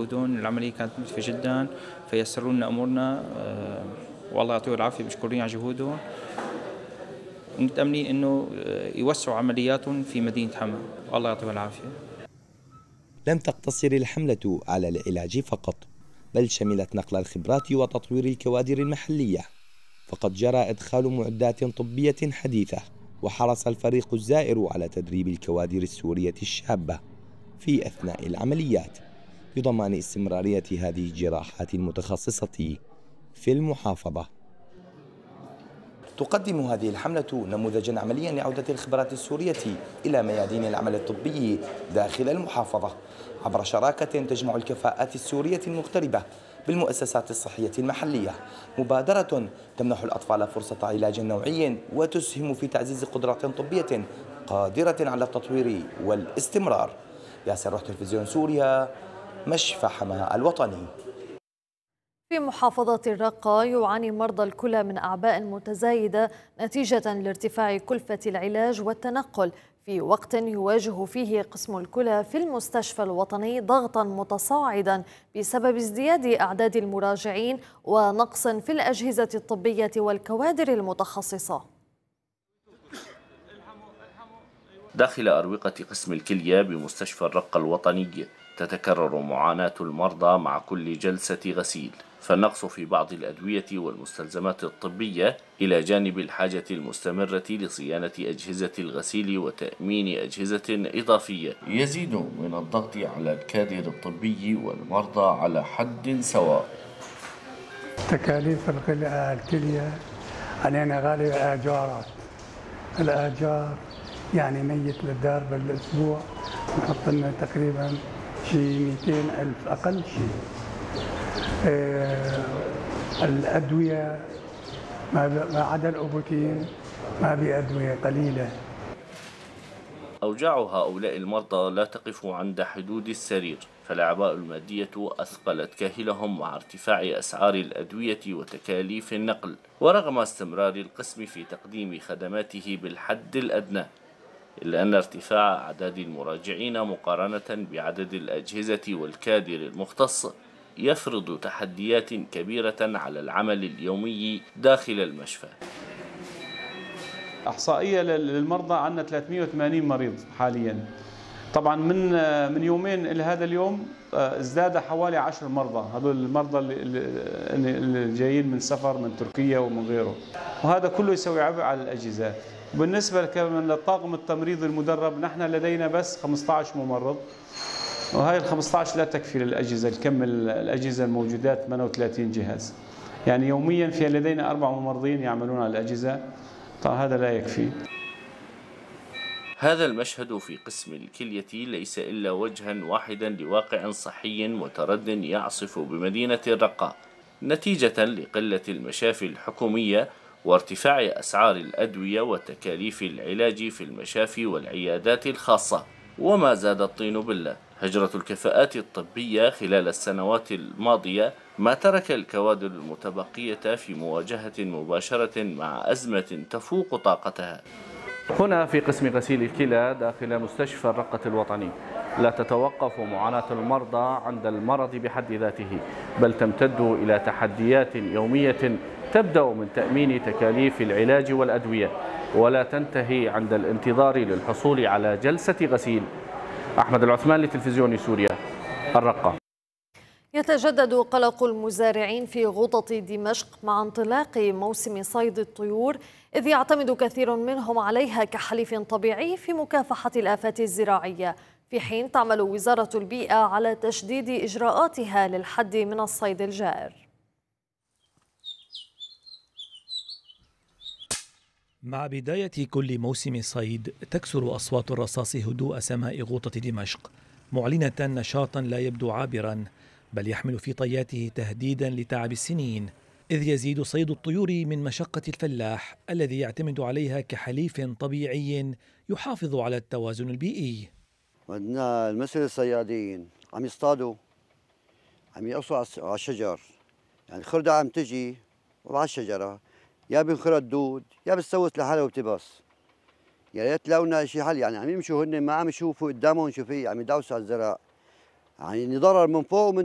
جهودهم. العملية كانت مكلفة جدا فيسروا لنا أمورنا، والله يعطيهم العافية، مشكورين على جهودهم، ومتأملين إنه يوسعوا عملياتهم في مدينة حما، والله يعطيهم العافية. لم تقتصر الحملة على العلاج فقط، بل شملت نقل الخبرات وتطوير الكوادر المحلية، فقد جرى إدخال معدات طبية حديثة، وحرص الفريق الزائر على تدريب الكوادر السورية الشابة في أثناء العمليات بضمان استمرارية هذه الجراحات المتخصصة في المحافظة. تقدم هذه الحملة نموذجا عمليا لعودة الخبرات السورية إلى ميادين العمل الطبي داخل المحافظة عبر شراكة تجمع الكفاءات السورية المغتربة بالمؤسسات الصحية المحلية، مبادرة تمنح الأطفال فرصة علاج نوعي وتسهم في تعزيز قدرات طبية قادرة على التطوير والاستمرار. ياسر روح تلفزيون سوريا، مشفى حماة الوطني. في محافظة الرقة يعاني مرضى الكلى من أعباء متزايدة نتيجة لارتفاع كلفة العلاج والتنقل، في وقت يواجه فيه قسم الكلى في المستشفى الوطني ضغطا متصاعدا بسبب ازدياد أعداد المراجعين ونقص في الأجهزة الطبية والكوادر المتخصصة. داخل أروقة قسم الكلية بمستشفى الرقة الوطني تتكرر معاناة المرضى مع كل جلسة غسيل، فالنقص في بعض الأدوية والمستلزمات الطبية إلى جانب الحاجة المستمرة لصيانة أجهزة الغسيل وتأمين أجهزة إضافية يزيد من الضغط على الكادر الطبي والمرضى على حد سواء. تكاليف الكلية علينا غالية، الآجار يعني ميت للدار بالأسبوع نحط لنا تقريبا شيء 200,000 أقل شيء. الأدوية ما عدا الأوبوتين ما بأدوية قليلة. أوجاع هؤلاء المرضى لا تقف عند حدود السرير، فالأعباء المادية أثقلت كاهلهم مع ارتفاع أسعار الأدوية وتكاليف النقل، ورغم استمرار القسم في تقديم خدماته بالحد الأدنى، إلا أن ارتفاع أعداد المراجعين مقارنة بعدد الأجهزة والكادر المختص يفرض تحديات كبيرة على العمل اليومي داخل المشفى. إحصائية للمرضى عندنا 380 مريض حاليا، طبعا من يومين إلى هذا اليوم ازداد حوالي 10 مرضى، هذول المرضى اللي جايين من سفر من تركيا ومن غيره، وهذا كله يسوي عبء على الأجهزة. وبالنسبة كمان للطاقم التمريضي المدرب نحن لدينا بس 15 ممرض، وهي ال 15 لا تكفي للأجهزة، الكم الأجهزة الموجودات 38 جهاز، يعني يوميا في لدينا 4 ممرضين يعملون على الأجهزة، طبعا هذا لا يكفي. هذا المشهد في قسم الكلية ليس إلا وجها واحدا لواقع صحي مترد يعصف بمدينة الرقة نتيجة لقلة المشافي الحكومية وارتفاع أسعار الأدوية وتكاليف العلاج في المشافي والعيادات الخاصة. وما زاد الطين بلة، هجرة الكفاءات الطبية خلال السنوات الماضية ما ترك الكوادر المتبقية في مواجهة مباشرة مع أزمة تفوق طاقتها. هنا في قسم غسيل الكلى داخل مستشفى الرقة الوطني لا تتوقف معاناة المرضى عند المرض بحد ذاته، بل تمتد إلى تحديات يومية تبدأ من تأمين تكاليف العلاج والأدوية ولا تنتهي عند الانتظار للحصول على جلسة غسيل. أحمد العثمان لتلفزيون سوريا، الرقة. يتجدد قلق المزارعين في غوطة دمشق مع انطلاق موسم صيد الطيور، إذ يعتمد كثير منهم عليها كحليف طبيعي في مكافحة الآفات الزراعية، في حين تعمل وزارة البيئة على تشديد إجراءاتها للحد من الصيد الجائر. مع بداية كل موسم صيد تكسر أصوات الرصاص هدوء سماء غوطة دمشق، معلنة نشاطا لا يبدو عابرا، بل يحمل في طياته تهديدا لتعب السنين، إذ يزيد صيد الطيور من مشقة الفلاح الذي يعتمد عليها كحليف طبيعي يحافظ على التوازن البيئي. عندنا المثل الصيادين عم يصطادوا، عم يقصوا على الشجر، يعني خردة عم تجي وعلى الشجرة يا بنخرد دود يا بتسوس لحالها وبتبص. يا ريت لونا شي حل، يعني عم يمشوا هن ما عم يشوفوا قدامهم شو في، عم يدوسوا على الزرع، يعني ضرر من فوق ومن